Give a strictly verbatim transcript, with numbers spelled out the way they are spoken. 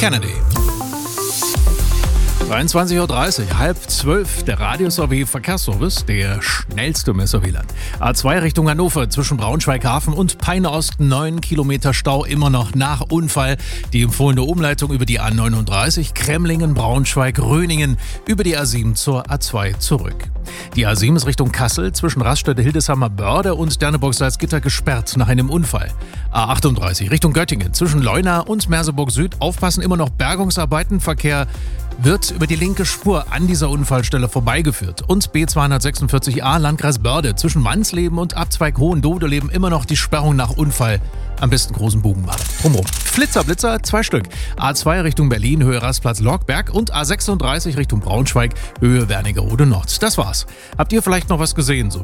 Kennedy. dreiundzwanzig Uhr dreißig, halb zwölf, der Radius A W Verkehrsservice, der schnellste im S A W-Land. A zwei Richtung Hannover zwischen Braunschweig-Hafen und Peine Ost, neun Kilometer Stau, immer noch nach Unfall. Die empfohlene Umleitung über die A neununddreißig, Kremlingen, Braunschweig, Röningen, über die A sieben zur A zwei zurück. Die A sieben ist Richtung Kassel zwischen Raststätte Hildesheimer Börde und Derneburg-Salzgitter gesperrt nach einem Unfall. A achtunddreißig Richtung Göttingen zwischen Leuna und Merseburg Süd, aufpassen, immer noch Bergungsarbeiten, Verkehr wird über die linke Spur an dieser Unfallstelle vorbeigeführt. Und B zweihundertsechsundvierzig A Landkreis Börde zwischen Mannsleben und Abzweig Hohendodeleben immer noch die Sperrung nach Unfall. Am besten großen Bogen machen. Drumherum. Flitzer, Blitzer, zwei Stück. A zwei Richtung Berlin, Höhe Rastplatz Lorkberg und A sechsunddreißig Richtung Braunschweig, Höhe Wernigerode Nord. Das war's. Habt ihr vielleicht noch was gesehen? So